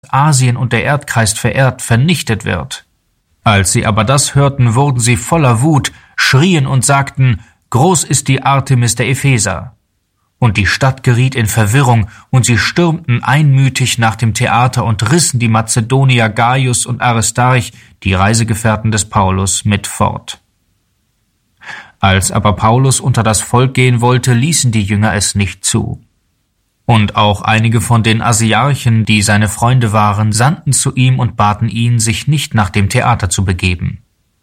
Asien und der Erdkreis verehrt, vernichtet wird. Als sie aber das hörten, wurden sie voller Wut, schrien und sagten, groß ist die Artemis der Epheser. Und die Stadt geriet in Verwirrung, und sie stürmten einmütig nach dem Theater und rissen die Mazedonier Gaius und Aristarch, die Reisegefährten des Paulus, mit fort. Als aber Paulus unter das Volk gehen wollte, ließen die Jünger es nicht zu. Und auch einige von den Asiarchen, die seine Freunde waren, sandten zu ihm und baten ihn, sich nicht nach dem Theater zu begeben.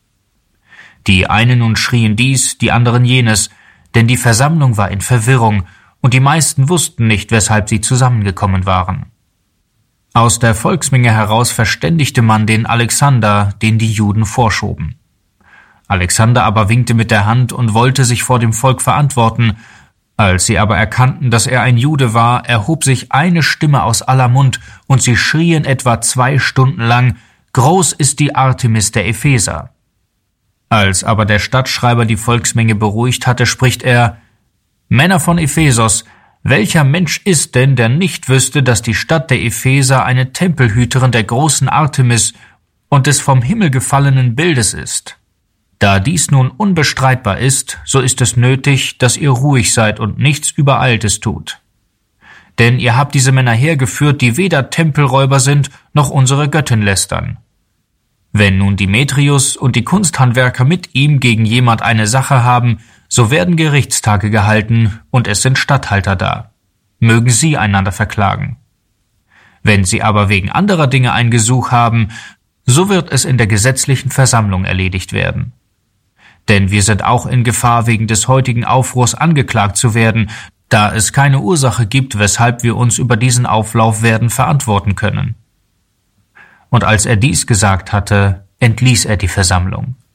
Die einen nun schrien dies, die anderen jenes, denn die Versammlung war in Verwirrung, und die meisten wussten nicht, weshalb sie zusammengekommen waren. Aus der Volksmenge heraus verständigte man den Alexander, den die Juden vorschoben. Alexander aber winkte mit der Hand und wollte sich vor dem Volk verantworten. Als sie aber erkannten, dass er ein Jude war, erhob sich eine Stimme aus aller Mund, und sie schrien etwa 2 Stunden lang, »Groß ist die Artemis der Epheser!« Als aber der Stadtschreiber die Volksmenge beruhigt hatte, spricht er, »Männer von Ephesos, welcher Mensch ist denn, der nicht wüsste, dass die Stadt der Epheser eine Tempelhüterin der großen Artemis und des vom Himmel gefallenen Bildes ist? Da dies nun unbestreitbar ist, so ist es nötig, dass ihr ruhig seid und nichts Übereiltes tut. Denn ihr habt diese Männer hergeführt, die weder Tempelräuber sind, noch unsere Göttin lästern. Wenn nun Demetrius und die Kunsthandwerker mit ihm gegen jemand eine Sache haben, so werden Gerichtstage gehalten, und es sind Statthalter da. Mögen sie einander verklagen. Wenn sie aber wegen anderer Dinge ein Gesuch haben, so wird es in der gesetzlichen Versammlung erledigt werden. Denn wir sind auch in Gefahr, wegen des heutigen Aufruhrs angeklagt zu werden, da es keine Ursache gibt, weshalb wir uns über diesen Auflauf werden verantworten können.« Und als er dies gesagt hatte, entließ er die Versammlung.